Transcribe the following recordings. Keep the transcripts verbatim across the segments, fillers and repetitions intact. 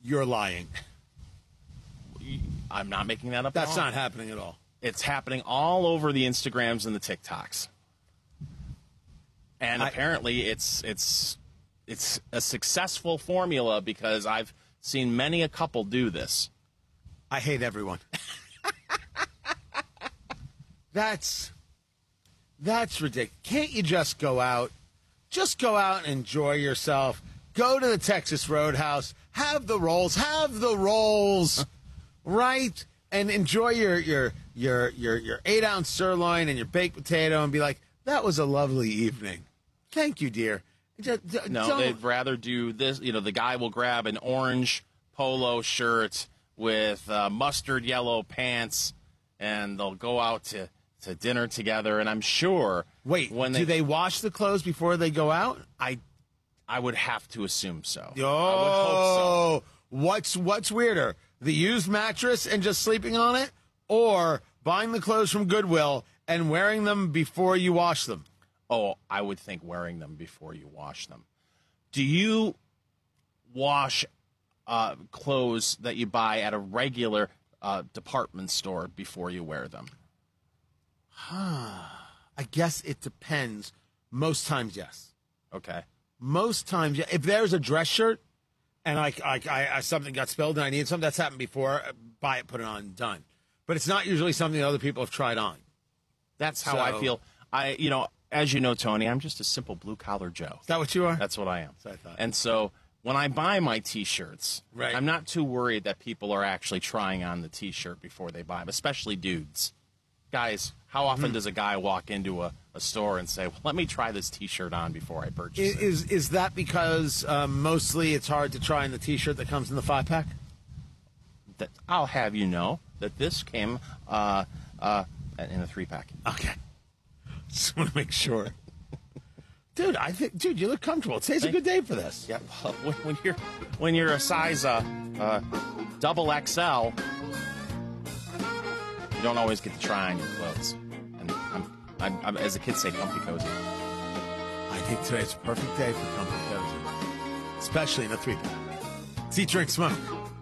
You're lying. I'm not making that up. That's at all. not happening at all. It's happening all over the Instagrams and the TikToks. And I, apparently it's it's it's a successful formula because I've seen many a couple do this. I hate everyone. that's that's ridiculous. Can't you just go out? Just go out and enjoy yourself. Go to the Texas Roadhouse. Have the rolls. Have the rolls. Right? And enjoy your your your your your eight ounce sirloin and your baked potato and be like, that was a lovely evening. Thank you, dear. Just, just, no, don't... they'd rather do this. You know, the guy will grab an orange polo shirt with uh, mustard yellow pants, and they'll go out to, to dinner together. And I'm sure. Wait, when do they, they wash the clothes before they go out? I, I would have to assume so. Oh, I would hope so. What's what's weirder? The used mattress and just sleeping on it, or buying the clothes from Goodwill and wearing them before you wash them? Oh, I would think wearing them before you wash them. Do you wash uh, clothes that you buy at a regular uh, department store before you wear them? I guess it depends. Most times, yes. Okay. Most times, yeah. If there's a dress shirt and I, I, I, I something got spilled and I need something, that's happened before. Buy it, put it on, done. But it's not usually something that other people have tried on. That's how So- I feel. I, you know, as you know, Tony, I'm just a simple blue-collar Joe. Is that what you are? That's what I am. That's what I thought. And so when I buy my T-shirts, Right. I'm not too worried that people are actually trying on the T-shirt before they buy them, especially dudes. Guys, how often Hmm. does a guy walk into a, a store and say, well, let me try this T-shirt on before I purchase Is, it? is is that because um, mostly it's hard to try in the T-shirt that comes in the five pack? That I'll have you know that this came uh, uh, in a three-pack. Okay, just want to make sure, dude. I think, dude, you look comfortable. Today's a good day for this. Yeah, well, when, when you're when you're a size uh, uh, double X L, you don't always get to try on your clothes. And I'm, I'm, I'm as the kids say, comfy cozy. I think today's a perfect day for comfort cozy, especially in a three pack. It's Eat, Drink, Smoke.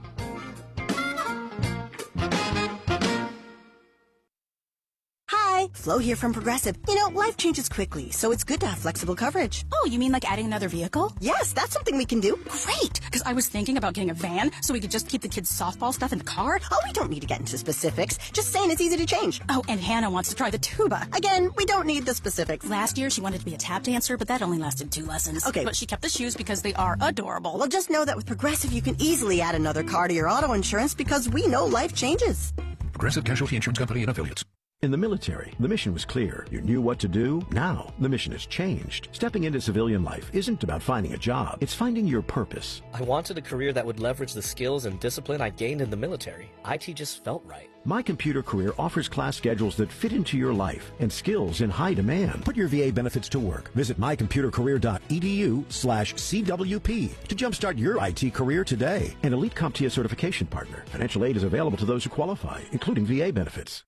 Hi, Flo here from Progressive. You know, life changes quickly, so it's good to have flexible coverage. Oh, you mean like adding another vehicle? Yes, that's something we can do. Great, because I was thinking about getting a van so we could just keep the kids' softball stuff in the car. Oh, we don't need to get into specifics. Just saying it's easy to change. Oh, and Hannah wants to try the tuba. Again, we don't need the specifics. Last year, she wanted to be a tap dancer, but that only lasted two lessons. Okay. But she kept the shoes because they are adorable. Well, just know that with Progressive, you can easily add another car to your auto insurance because we know life changes. Progressive Casualty Insurance Company and Affiliates. In the military, the mission was clear. You knew what to do. Now, the mission has changed. Stepping into civilian life isn't about finding a job. It's finding your purpose. I wanted a career that would leverage the skills and discipline I gained in the military. I T just felt right. My Computer Career offers class schedules that fit into your life and skills in high demand. Put your V A benefits to work. Visit mycomputercareer.edu slash CWP to jumpstart your I T career today. An Elite CompTIA certification partner. Financial aid is available to those who qualify, including V A benefits.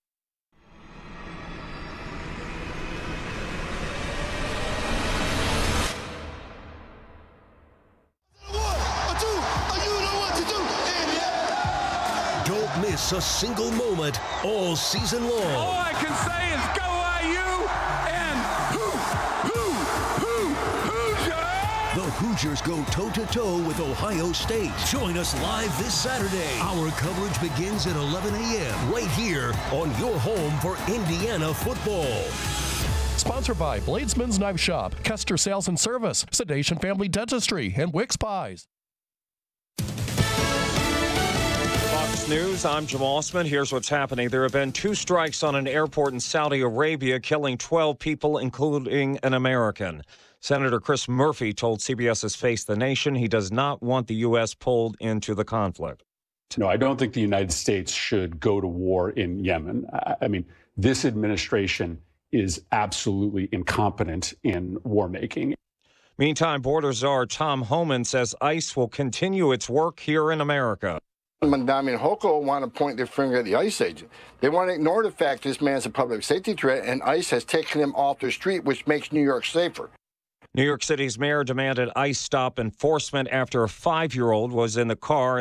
Don't miss a single moment all season long. All I can say is go I U and hoo, hoo, hoo, Hoosiers! The Hoosiers go toe-to-toe with Ohio State. Join us live this Saturday. Our coverage begins at eleven a.m. right here on your home for Indiana football. Sponsored by Bladesman's Knife Shop, Kester Sales and Service, Sedation Family Dentistry, and Wicks Pies. Fox News, I'm Jamal Osman. Here's what's happening. There have been two strikes on an airport in Saudi Arabia, killing twelve people, including an American. Senator Chris Murphy told CBS's Face the Nation he does not want the U S pulled into the conflict. No, I don't think the United States should go to war in Yemen. I, I mean, this administration is absolutely incompetent in war making. Meantime, border czar Tom Homan says ICE will continue its work here in America. Mandami and Hochul want to point their finger at the ICE agent. They want to ignore the fact this man's a public safety threat, and ICE has taken him off the street, which makes New York safer. New York City's mayor demanded ICE stop enforcement after a five-year-old was in the car